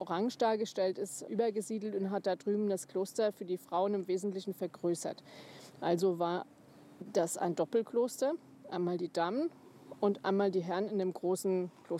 orange dargestellt ist, übergesiedelt und hat da drüben das Kloster für die Frauen im Wesentlichen vergrößert. Also war das ein Doppelkloster, einmal die Damen und einmal die Herren in dem großen Kloster.